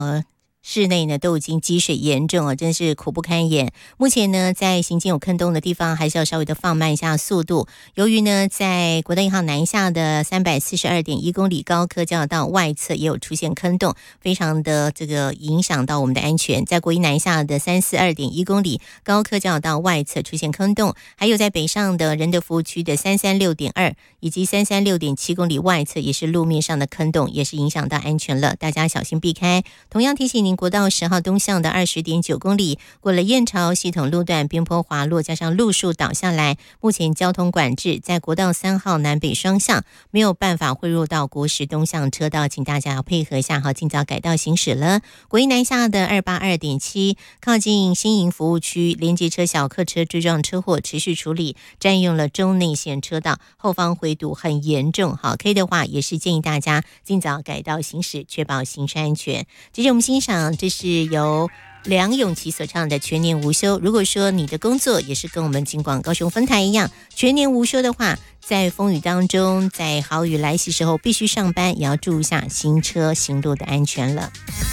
室内呢都已经积水严重啊，真是苦不堪言。目前呢，在行经有坑洞的地方，还是要稍微的放慢一下速度。由于呢，在国道1号南下的342.1公里高科交流道外侧也有出现坑洞，非常的这个影响到我们的安全。在国一南下的342.1公里高科交流道外侧出现坑洞，还有在北上的仁德服务区的336.2以及336.7公里外侧也是路面上的坑洞，也是影响到安全了，大家小心避开。同样提醒您，国道10号东向的20.9公里，过了燕巢系统路段边坡滑落，加上路树倒下来，目前交通管制，在国道3号南北双向没有办法汇入到国10东向车道，请大家要配合一下，好，尽早改道行驶了。国一南下的282.7靠近新营服务区，连接车小客车追撞车祸持续处理，占用了中内线车道，后方回堵很严重。好，可以的话也是建议大家尽早改道行驶，确保行车安全。接着我们欣赏，这是由梁咏琪所唱的《全年无休》。如果说你的工作也是跟我们金广高雄分台一样全年无休的话，在风雨当中，在豪雨来袭时候必须上班，也要注意一下行车行路的安全了。